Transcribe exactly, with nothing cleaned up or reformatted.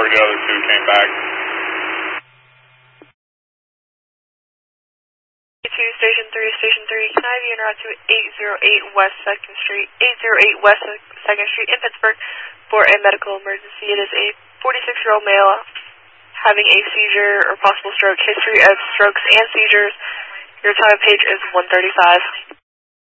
before the other two came back. two, Station three, Station three, can I have you interrupt to eight oh eight West second Street, eight oh eight West second Street in Pittsburgh for a medical emergency. It is a forty-six-year-old male having a seizure or possible stroke, history of strokes and seizures. Your time of page is one thirty-five.